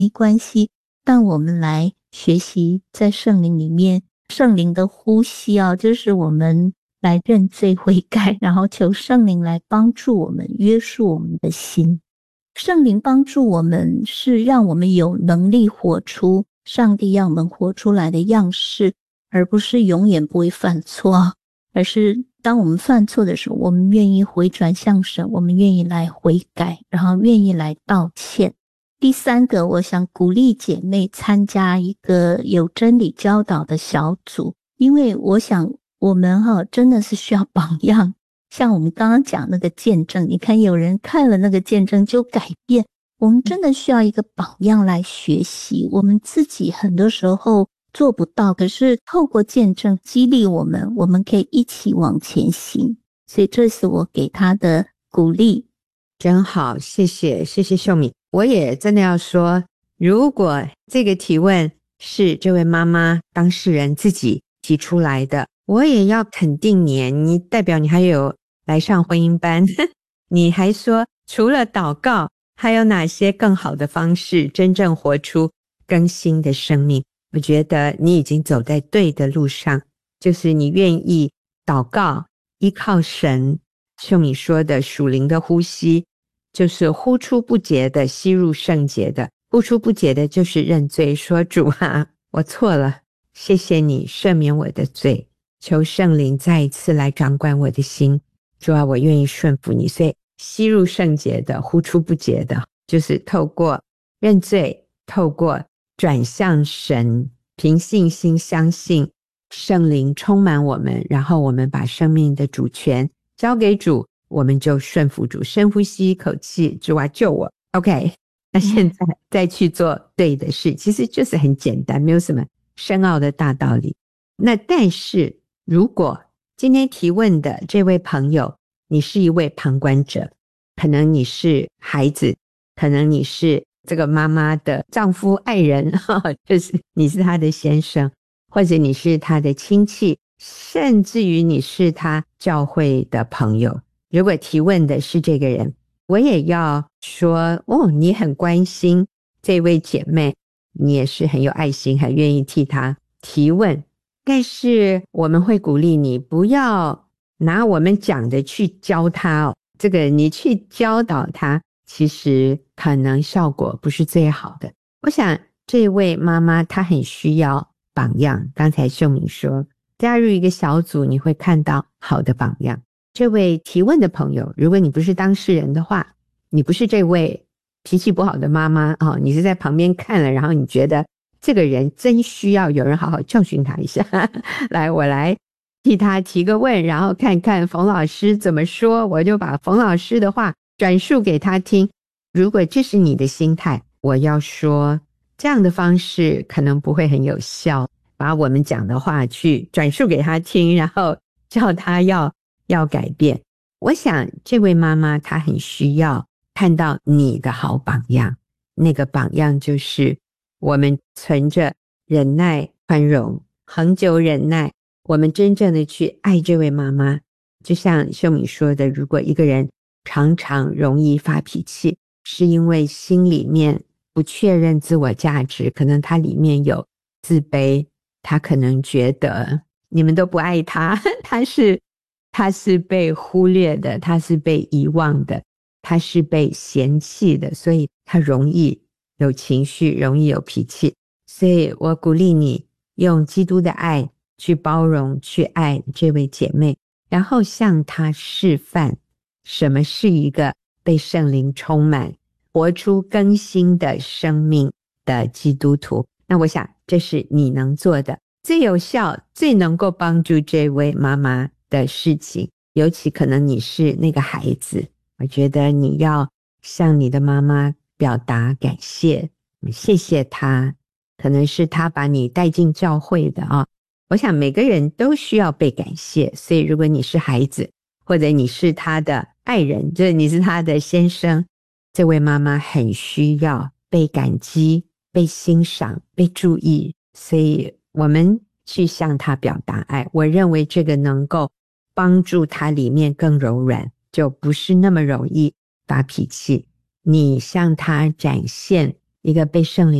没关系，但我们来学习在圣灵里面，圣灵的呼吸就是我们来认罪悔改，然后求圣灵来帮助我们，约束我们的心。圣灵帮助我们是让我们有能力活出上帝要我们活出来的样式，而不是永远不会犯错，而是当我们犯错的时候，我们愿意回转向神，我们愿意来悔改，然后愿意来道歉。第三个，我想鼓励姐妹参加一个有真理教导的小组，因为我想我们真的是需要榜样。像我们刚刚讲那个见证，你看有人看了那个见证就改变，我们真的需要一个榜样来学习。我们自己很多时候做不到，可是透过见证激励我们，我们可以一起往前行。所以这是我给他的鼓励。 真好，谢谢秀敏。我也真的要说，如果这个提问是这位妈妈当事人自己提出来的，我也要肯定你代表你还有来上婚姻班你还说除了祷告还有哪些更好的方式真正活出更新的生命。我觉得你已经走在对的路上，就是你愿意祷告，依靠神，秀敏说的属灵的呼吸，就是呼出不洁的吸入圣洁的，呼出不洁的就是认罪，说主啊，我错了，谢谢你赦免我的罪，求圣灵再一次来掌管我的心，主啊，我愿意顺服你。所以吸入圣洁的，呼出不洁的，就是透过认罪，透过转向神，凭信心相信圣灵充满我们，然后我们把生命的主权交给主，我们就顺服主。深呼吸一口气，主啊救我 OK， 那现在再去做对的事，其实就是很简单，没有什么深奥的大道理。那但是如果今天提问的这位朋友，你是一位旁观者，可能你是孩子，可能你是这个妈妈的丈夫爱人就是你是她的先生，或者你是她的亲戚，甚至于你是她教会的朋友。如果提问的是这个人，我也要说你很关心这位姐妹，你也是很有爱心，很愿意替她提问。但是我们会鼓励你不要拿我们讲的去教她这个你去教导她，其实可能效果不是最好的。我想这位妈妈她很需要榜样，刚才秀敏说加入一个小组你会看到好的榜样。这位提问的朋友，如果你不是当事人的话，你不是这位脾气不好的妈妈你是在旁边看了，然后你觉得这个人真需要有人好好教训他一下来，我来替他提个问，然后看看冯老师怎么说，我就把冯老师的话转述给他听。如果这是你的心态，我要说这样的方式可能不会很有效，把我们讲的话去转述给他听，然后叫他要改变。我想这位妈妈她很需要看到你的好榜样，那个榜样就是我们存着忍耐宽容恒久忍耐，我们真正的去爱这位妈妈。就像秀敏说的，如果一个人常常容易发脾气，是因为心里面不确认自我价值，可能他里面有自卑，他可能觉得你们都不爱他他是被忽略的，他是被遗忘的，他是被嫌弃的，所以他容易有情绪，容易有脾气。所以我鼓励你用基督的爱去包容去爱这位姐妹，然后向她示范什么是一个被圣灵充满活出更新的生命的基督徒。那我想这是你能做的最有效最能够帮助这位妈妈的事情。尤其可能你是那个孩子，我觉得你要向你的妈妈表达感谢，谢谢她，可能是她把你带进教会的我想每个人都需要被感谢，所以如果你是孩子，或者你是他的爱人，就是你是他的先生，这位妈妈很需要被感激，被欣赏，被注意，所以我们去向他表达爱。我认为这个能够帮助他里面更柔软，就不是那么容易发脾气。你向他展现一个被圣灵